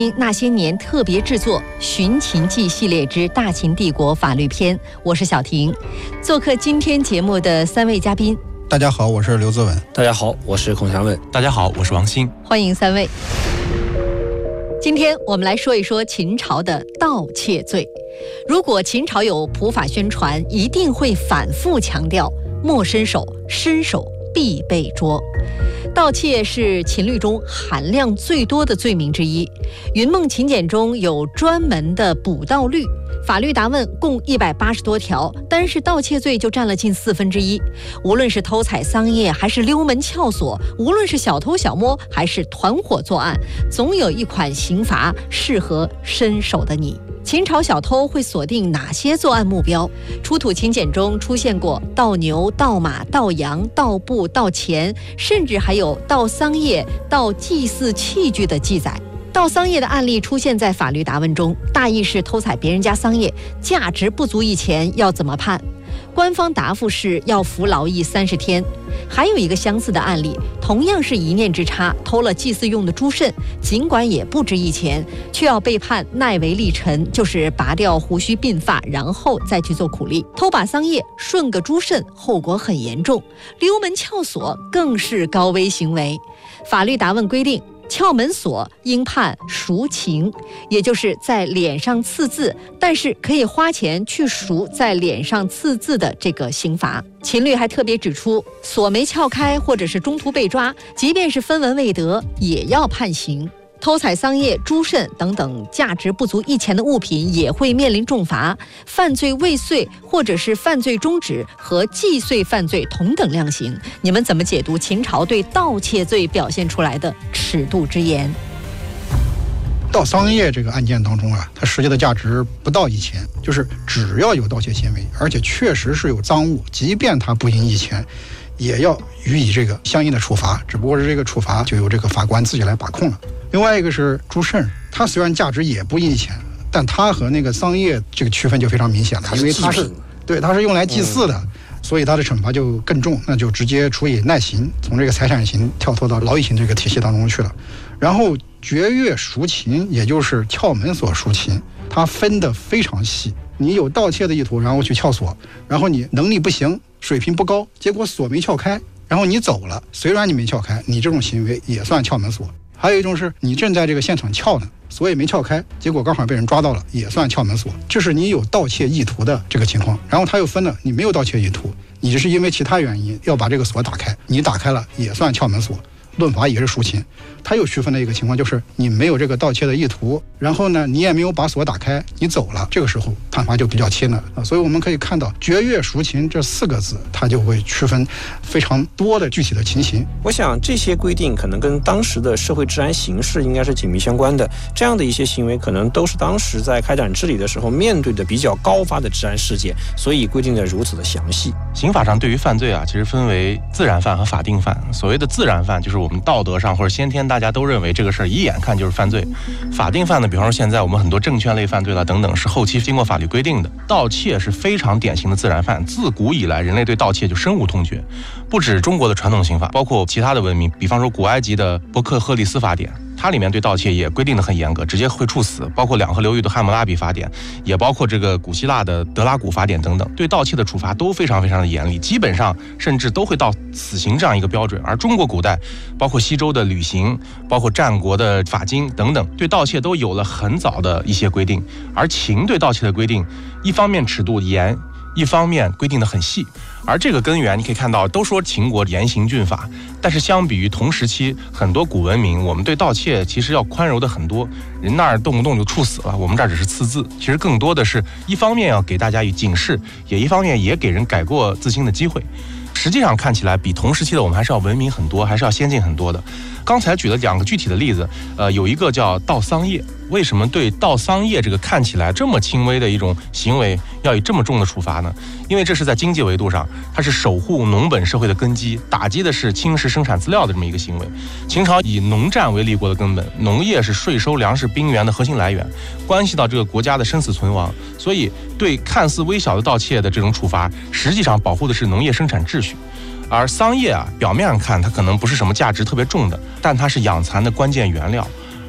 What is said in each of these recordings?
那些年特别制作《寻秦记》系列之大秦帝国法律篇，我是小婷。做客今天节目的3位嘉宾， 大家好，我是刘自文。 大家好，我是孔祥文。 大家好，我是王鑫。 欢迎3位。今天我们来说一说秦朝的盗窃罪。如果秦朝有普法宣传，一定会反复强调莫伸手，伸手必被捉。盗窃是秦律中含量最多的罪名之一，云梦秦简中有专门的捕盗律，法律答问共180多条，单是盗窃罪就占了近1/4。无论是偷采桑叶，还是溜门撬锁，无论是小偷小摸，还是团伙作案，总有一款刑罚适合伸手的你。秦朝小偷会锁定哪些作案目标？出土秦简中出现过盗牛、盗马、盗羊、盗布、盗钱，甚至还有盗桑叶、盗祭祀器具的记载。盗桑叶的案例出现在法律答问中，大意是偷采别人家桑叶，价值不足1钱，要怎么判？官方答复是要服劳役30天。还有一个相似的案例，同样是一念之差，偷了祭祀用的猪肾，尽管也不值1钱，却要被判耐为立臣，就是拔掉胡须鬓发，然后再去做苦力。偷把桑叶顺个猪肾，后果很严重。溜门撬锁更是高危行为。法律答问规定，撬门锁应判赎情，也就是在脸上刺字，但是可以花钱去赎在脸上刺字的这个刑罚。秦律还特别指出，锁没撬开或者是中途被抓，即便是分文未得，也要判刑。偷采桑叶、猪肾等等价值不足1钱的物品也会面临重罚，犯罪未遂或者是犯罪中止和既遂犯罪同等量刑。你们怎么解读秦朝对盗窃罪表现出来的尺度之严？ 盗桑叶这个案件当中啊，它实际的价值不到1钱，就是只要有盗窃行为，而且确实是有赃物，即便它不应1钱，也要予以这个相应的处罚，只不过是这个处罚就由这个法官自己来把控了。另外一个是猪肾，它虽然价值也不应1钱，但它和那个桑叶这个区分就非常明显了，因为它是用来祭祀的，所以它的惩罚就更重，那就直接处以耐刑，从这个财产刑跳脱到劳役刑这个体系当中去了。然后绝月赎情，也就是撬门锁赎情，它分得非常细。你有盗窃的意图，然后去撬锁，然后你能力不行，水平不高，结果锁没撬开，然后你走了，虽然你没撬开，你这种行为也算撬门锁。还有一种是你正在这个现场撬呢，锁也没撬开，结果刚好被人抓到了，也算撬门锁。这是你有盗窃意图的这个情况。然后他又分了，你没有盗窃意图，你只是因为其他原因要把这个锁打开，你打开了也算撬门锁，论法也是赎情。他又区分了一个情况，就是你没有这个盗窃的意图，然后呢你也没有把锁打开，你走了，这个时候判罚就比较轻了所以我们可以看到绝月赎情这4个字，它就会区分非常多的具体的情形。 我想这些规定可能跟当时的社会治安形势应该是紧密相关的，这样的一些行为可能都是当时在开展治理的时候面对的比较高发的治安事件，所以规定的如此的详细。 刑法上对于犯罪其实分为自然犯和法定犯。所谓的自然犯，就是我们道德上或者先天大家都认为这个事儿一眼看就是犯罪。法定犯呢，比方说现在我们很多证券类犯罪了等等，是后期经过法律规定的。盗窃是非常典型的自然犯，自古以来人类对盗窃就深恶痛绝，不止中国的传统刑法，包括其他的文明，比方说古埃及的伯克赫利斯法典，它里面对盗窃也规定得很严格，直接会处死，包括两河流域的汉谟拉比法典，也包括这个古希腊的德拉古法典等等，对盗窃的处罚都非常非常的严厉，基本上甚至都会到死刑这样一个标准。而中国古代包括西周的履刑，包括战国的法经等等，对盗窃都有了很早的一些规定。而秦对盗窃的规定，一方面尺度严，一方面规定得很细。而这个根源你可以看到，都说秦国严刑峻法，但是相比于同时期很多古文明，我们对盗窃其实要宽柔的很多，人那儿动不动就处死了，我们这儿只是刺字。其实更多的是一方面要给大家以警示，也一方面也给人改过自新的机会。实际上看起来比同时期的我们还是要文明很多，还是要先进很多的。刚才举了2个具体的例子，有一个叫盗桑叶。为什么对盗桑叶这个看起来这么轻微的一种行为要以这么重的处罚呢？因为这是在经济维度上，它是守护农本社会的根基，打击的是侵蚀生产资料的这么一个行为。秦朝以农战为立国的根本，农业是税收粮食兵源的核心来源，关系到这个国家的生死存亡，所以对看似微小的盗窃的这种处罚，实际上保护的是农业生产秩序。而桑叶表面上看它可能不是什么价值特别重的，但它是养蚕的关键原料。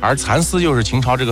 而蚕丝又是秦朝这个